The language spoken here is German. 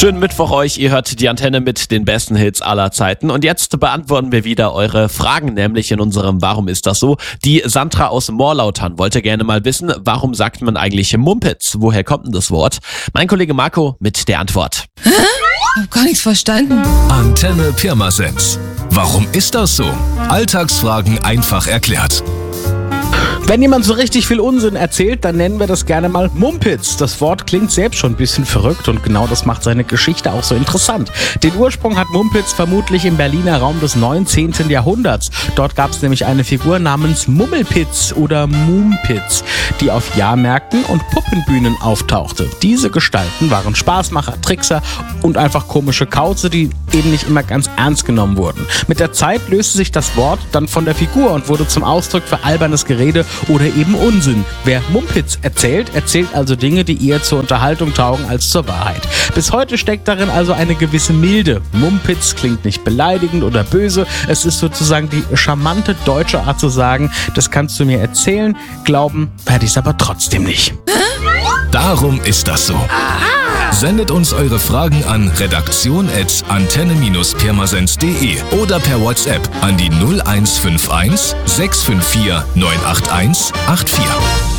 Schönen Mittwoch euch, ihr hört die Antenne mit den besten Hits aller Zeiten und jetzt beantworten wir wieder eure Fragen, nämlich in unserem Warum ist das so? Die Sandra aus Morlautern wollte gerne mal wissen, warum sagt man eigentlich Mumpitz? Woher kommt denn das Wort? Mein Kollege Marco mit der Antwort. Hä? Hab gar nichts verstanden. Antenne Pirmasens. Warum ist das so? Alltagsfragen einfach erklärt. Wenn jemand so richtig viel Unsinn erzählt, dann nennen wir das gerne mal Mumpitz. Das Wort klingt selbst schon ein bisschen verrückt und genau das macht seine Geschichte auch so interessant. Den Ursprung hat Mumpitz vermutlich im Berliner Raum des 19. Jahrhunderts. Dort gab es nämlich eine Figur namens Mummelpitz oder Mumpitz, die auf Jahrmärkten und Puppenbühnen auftauchte. Diese Gestalten waren Spaßmacher, Trickser und einfach komische Kauze, die eben nicht immer ganz ernst genommen wurden. Mit der Zeit löste sich das Wort dann von der Figur und wurde zum Ausdruck für albernes Gerede oder eben Unsinn. Wer Mumpitz erzählt also Dinge, die eher zur Unterhaltung taugen als zur Wahrheit. Bis heute steckt darin also eine gewisse Milde. Mumpitz klingt nicht beleidigend oder böse. Es ist sozusagen die charmante deutsche Art zu sagen, das kannst du mir erzählen, glauben werde ich es aber trotzdem nicht. Darum ist das so. Sendet uns eure Fragen an redaktion@antenne-pirmasens.de oder per WhatsApp an die 0151 654 981 84.